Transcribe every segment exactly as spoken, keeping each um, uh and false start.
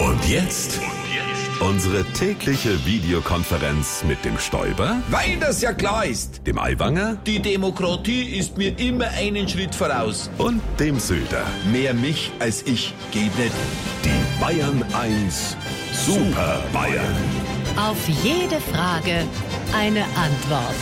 Und jetzt unsere tägliche Videokonferenz mit dem Stoiber, Weil das ja klar ist. dem Aiwanger Die Demokratie ist mir immer einen Schritt voraus. und dem Söder. Mehr mich als ich geht nicht. Die Bayern eins Super Bayern. Auf jede Frage eine Antwort.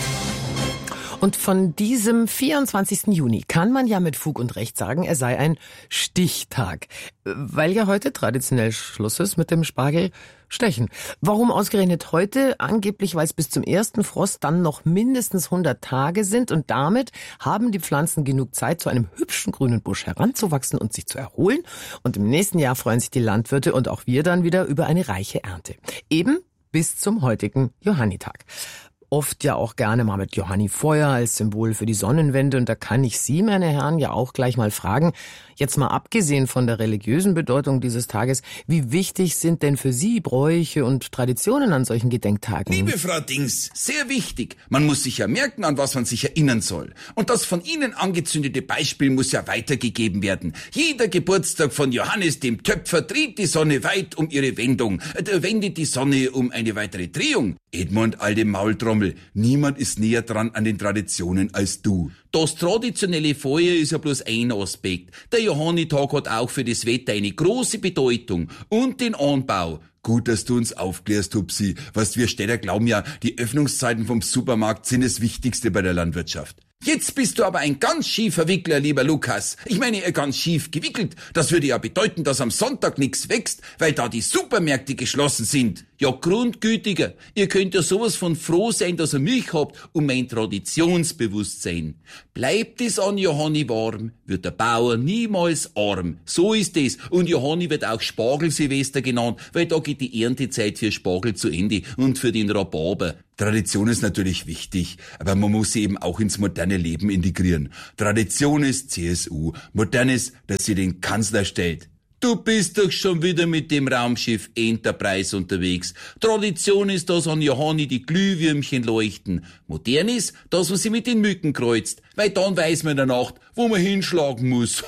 Und von diesem vierundzwanzigsten Juni kann man ja mit Fug und Recht sagen, er sei ein Stichtag. Weil ja heute traditionell Schluss ist mit dem Spargelstechen. Warum ausgerechnet heute? Angeblich, weil es bis zum ersten Frost dann noch mindestens hundert Tage sind. Und damit haben die Pflanzen genug Zeit, zu einem hübschen grünen Busch heranzuwachsen und sich zu erholen. Und im nächsten Jahr freuen sich die Landwirte und auch wir dann wieder über eine reiche Ernte. Eben bis zum heutigen Johannitag. Oft ja auch gerne mal mit Johannifeuer als Symbol für die Sonnenwende. Und da kann ich Sie, meine Herren, ja auch gleich mal fragen, jetzt mal abgesehen von der religiösen Bedeutung dieses Tages, wie wichtig sind denn für Sie Bräuche und Traditionen an solchen Gedenktagen? Liebe Frau Dings, sehr wichtig. Man muss sich ja merken, an was man sich erinnern soll. Und das von Ihnen angezündete Beispiel muss ja weitergegeben werden. Jeder Geburtstag von Johannes dem Töpfer dreht die Sonne weit um ihre Wendung, äh, wendet die Sonne um eine weitere Drehung. Edmund, alte Maultrommel, niemand ist näher dran an den Traditionen als du. Das traditionelle Feuer ist ja bloß ein Aspekt. Der Johannitag hat auch für das Wetter eine große Bedeutung und den Anbau. Gut, dass du uns aufklärst, Hupsi. Was wir Städter glauben ja, die Öffnungszeiten vom Supermarkt sind das Wichtigste bei der Landwirtschaft. Jetzt bist du aber ein ganz schiefer Wickler, lieber Lukas. Ich meine, ganz schief gewickelt. Das würde ja bedeuten, dass am Sonntag nichts wächst, weil da die Supermärkte geschlossen sind. Ja, grundgütiger. Ihr könnt ja sowas von froh sein, dass ihr mich habt um mein Traditionsbewusstsein. Bleibt es an Johanni warm, wird der Bauer niemals arm. So ist es. Und Johanni wird auch Spargelsilvester genannt, weil da geht die Erntezeit für Spargel zu Ende und für den Rhabarber. Tradition ist natürlich wichtig, aber man muss sie eben auch ins moderne Leben integrieren. Tradition ist C S U, modern ist, dass sie den Kanzler stellt. Du bist doch schon wieder mit dem Raumschiff Enterprise unterwegs. Tradition ist, dass an Johanni die Glühwürmchen leuchten. Modern ist, dass man sie mit den Mücken kreuzt, weil dann weiß man in der Nacht, wo man hinschlagen muss.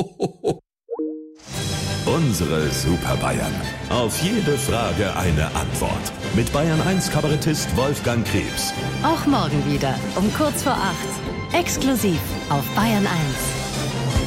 Unsere Super Bayern. Auf jede Frage eine Antwort. Mit Bayern eins Kabarettist Wolfgang Krebs. Auch morgen wieder um kurz vor acht. Exklusiv auf Bayern eins.